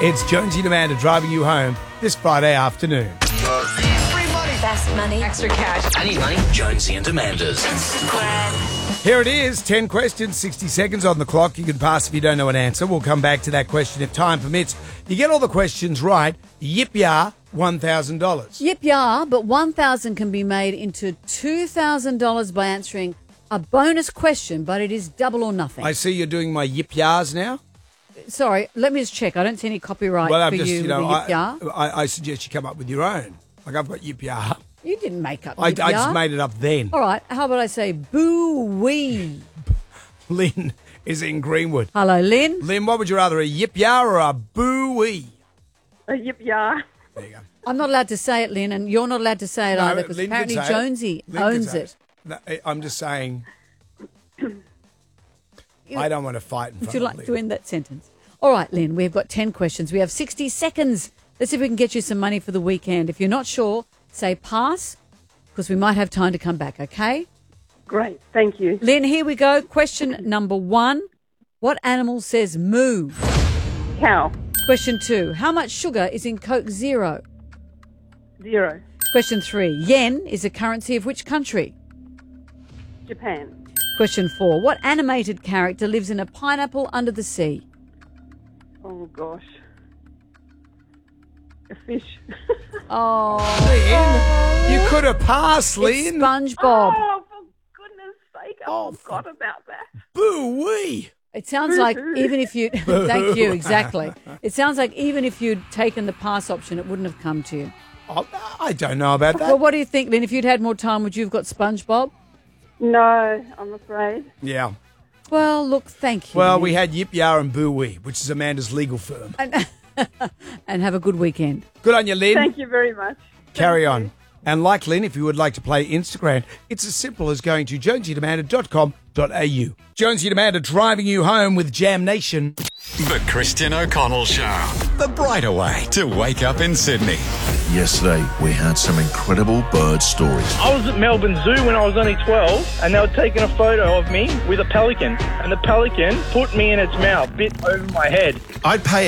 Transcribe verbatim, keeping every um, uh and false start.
It's Jonesy and Amanda driving you home this Friday afternoon. Free money. Fast money. Extra cash. I need money. Jonesy and Amanda's. Here it is, ten questions, sixty seconds on the clock. You can pass if you don't know an answer. We'll come back to that question if time permits. You get all the questions right, yip-yah, one thousand dollars. Yip yah, but one thousand can be made into two thousand dollars by answering a bonus question, but it is double or nothing. I see you're doing my yip-yahs now. Sorry, let me just check. I don't see any copyright Well, I'm for just, you, you know, with the yip yah. I, I, I suggest you come up with your own. Like, I've got yip-yah. You didn't make up I, yip I yah. just made it up then. All right, how about I say boo-wee? Lynn is in Greenwood. Hello, Lynn. Lynn, what would you rather, a yip-yah or a boo-wee? A yip-yah. There you go. I'm not allowed to say it, Lynn, and you're not allowed to say it No, either, because Lynn can apparently say it. Jonesy Lynn can owns say it. No, I'm just saying, I don't want to fight in front Would you of like Lynn. to end that sentence? All right, Lynn, we've got ten questions. We have sixty seconds. Let's see if we can get you some money for the weekend. If you're not sure, say pass, because we might have time to come back, okay? Great, thank you. Lynn, here we go. Question number one. What animal says moo? Cow. Question two. How much sugar is in Coke Zero? Zero. Question three. Yen is a currency of which country? Japan. Question four. What animated character lives in a pineapple under the sea? Oh, gosh. A fish. Oh, Lynn, you could have passed, it's Lynn. SpongeBob. Oh, for goodness sake, I Oh, forgot about that. Boo-wee. It sounds like even if you thank you exactly. It sounds like even if you'd taken the pass option, it wouldn't have come to you. Oh, I don't know about that. Well, what do you think, Lynn? If you'd had more time, would you have got SpongeBob? No, I'm afraid. Yeah. Well, look, thank you. Well, Lynn. we had Yip Yah and Boo Wee, which is Amanda's legal firm. and, and have a good weekend. Good on you, Lynn. Thank you very much. Carry Thank on. you. And like Lynn, if you would like to play Instagram, it's as simple as going to jonesy and amanda dot com dot a u. Jonesy and Amanda driving you home with Jam Nation. The Christian O'Connell Show. The brighter way to wake up in Sydney. Yesterday, we had some incredible bird stories. I was at Melbourne Zoo when I was only twelve, and they were taking a photo of me with a pelican, and the pelican put me in its mouth, bit over my head. I'd pay